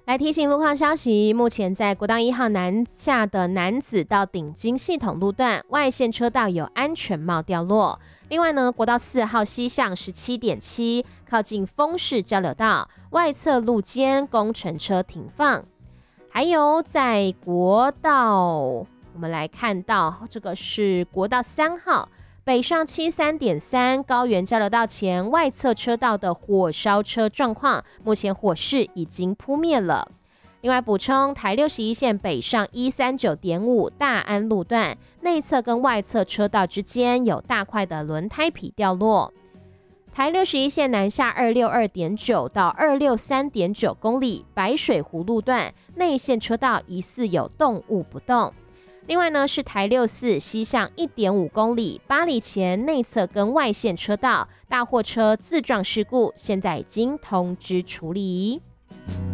来提醒路况消息，目前在国道1号南下的楠梓到顶金系统路段外线车道有安全帽掉落。另外呢，国道4号西向17.7靠近丰市交流道外侧路肩工程车停放。还有在国道，我们来看到这个是国道3号北上73.3高原交流道前外侧车道的火烧车状况，目前火势已经扑灭了。另外补充，台61线北上139.5大安路段内侧跟外侧车道之间有大块的轮胎皮掉落。台61线南下262.9到263.9公里白水湖路段内线车道疑似有动物不动。另外呢，是台64西向1.5公里八里前内侧跟外线车道大货车自撞事故，现在已经通知处理。